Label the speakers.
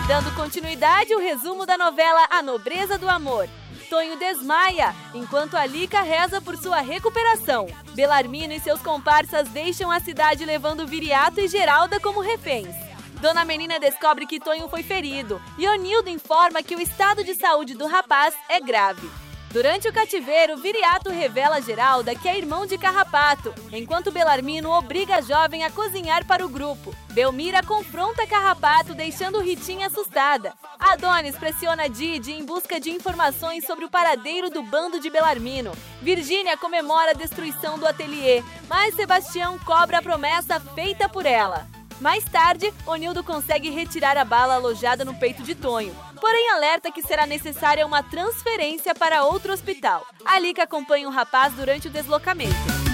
Speaker 1: Dando continuidade, o resumo da novela A Nobreza do Amor. Tonho desmaia, enquanto Alica reza por sua recuperação. Belarmino e seus comparsas deixam a cidade levando Viriato e Geralda como reféns. Dona Menina descobre que Tonho foi ferido e Onildo informa que o estado de saúde do rapaz é grave. Durante o cativeiro, Viriato revela a Geralda que é irmão de Carrapato, enquanto Belarmino obriga a jovem a cozinhar para o grupo. Belmira confronta Carrapato, deixando Ritinha assustada. Adonis pressiona Didi em busca de informações sobre o paradeiro do bando de Belarmino. Virgínia comemora a destruição do ateliê, mas Sebastião cobra a promessa feita por ela. Mais tarde, Onildo consegue retirar a bala alojada no peito de Tonho, porém alerta que será necessária uma transferência para outro hospital. Alica acompanha o rapaz durante o deslocamento.